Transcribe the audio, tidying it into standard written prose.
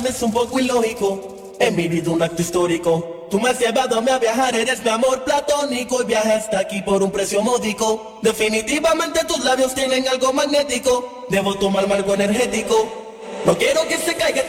Es un poco ilógico, he vivido un acto histórico. Tú me has llevado a viajar, eres mi amor platónico. Y viaje hasta aquí por un precio módico. Definitivamente tus labios tienen algo magnético. Debo tomarme algo energético. No quiero que se caiga